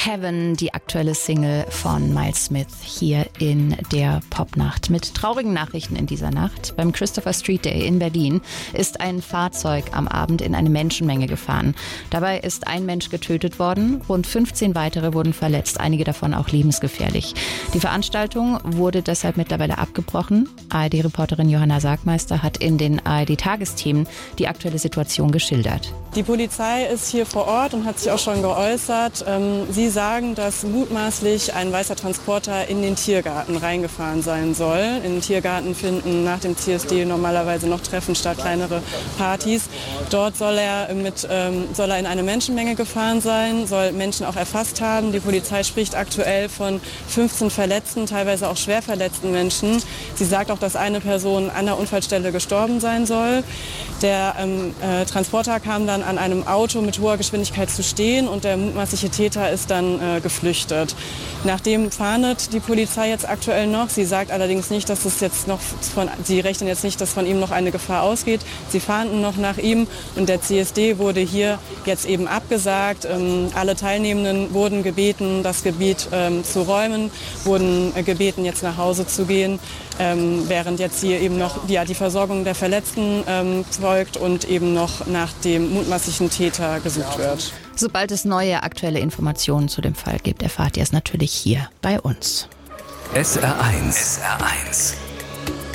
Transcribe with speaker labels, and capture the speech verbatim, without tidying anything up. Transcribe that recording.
Speaker 1: Heaven, die aktuelle Single von Miles Smith hier in der Popnacht. Mit traurigen Nachrichten in dieser Nacht. Beim Christopher Street Day in Berlin ist ein Fahrzeug am Abend in eine Menschenmenge gefahren. Dabei ist ein Mensch getötet worden, rund fünfzehn weitere wurden verletzt, einige davon auch lebensgefährlich. Die Veranstaltung wurde deshalb mittlerweile abgebrochen. A R D-Reporterin Johanna Sargmeister hat in den A R D-Tagesthemen die aktuelle Situation geschildert.
Speaker 2: Die Polizei ist hier vor Ort und hat sich auch schon geäußert. Sie sagen, dass mutmaßlich ein weißer Transporter in den Tiergarten reingefahren sein soll. Im Tiergarten finden nach dem C S D normalerweise noch Treffen statt, kleinere Partys. Dort soll er, mit, ähm, soll er in eine Menschenmenge gefahren sein, soll Menschen auch erfasst haben. Die Polizei spricht aktuell von fünfzehn verletzten, teilweise auch schwer verletzten Menschen. Sie sagt auch, dass eine Person an der Unfallstelle gestorben sein soll. Der ähm, äh, Transporter kam dann an einem Auto mit hoher Geschwindigkeit zu stehen und der mutmaßliche Täter ist dann äh, geflüchtet. Nachdem fahndet die Polizei jetzt aktuell noch. Sie sagt allerdings nicht, dass es jetzt noch von, sie rechnen jetzt nicht, dass von ihm noch eine Gefahr ausgeht. Sie fahnden noch nach ihm und der C S D wurde hier jetzt eben abgesagt. Ähm, alle Teilnehmenden wurden gebeten, das Gebiet ähm, zu räumen, wurden äh, gebeten, jetzt nach Hause zu gehen, ähm, während jetzt hier eben noch ja, die Versorgung der Verletzten ähm, folgt und eben noch nach dem mutmaßlichen Täter gesucht wird.
Speaker 1: Sobald es neue aktuelle Informationen zu dem Fall gibt, erfahrt ihr es natürlich hier bei uns.
Speaker 3: S R eins. S R eins.